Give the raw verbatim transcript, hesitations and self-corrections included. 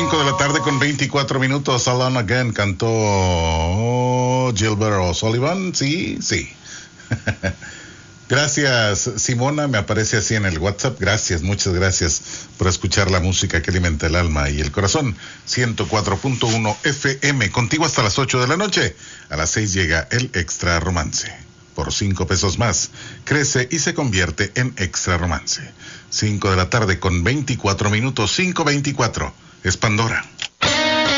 cinco de la tarde con veinticuatro minutos. Alone Again cantó Gilbert O'Sullivan. Sí, sí. Gracias, Simona, me aparece así en el WhatsApp. Gracias, muchas gracias por escuchar la música que alimenta el alma y el corazón. ciento cuatro punto uno F M, contigo hasta las ocho de la noche. A las seis llega el Extra Romance. Por cinco pesos más, crece y se convierte en Extra Romance. cinco de la tarde con veinticuatro minutos, cinco veinticuatro. Es Pandora.